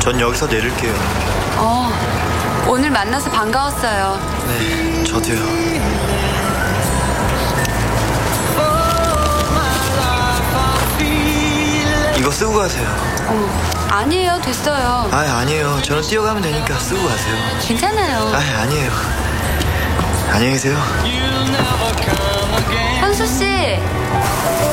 전 여기서 내릴게요. 오늘 만나서 반가웠어요. 네, 저도요. 이거 쓰고 가세요. 아니에요, 됐어요. 아니에요. 저는 뛰어가면 되니까 쓰고 가세요. 괜찮아요. 아니에요. 안녕히 계세요. 현수 씨.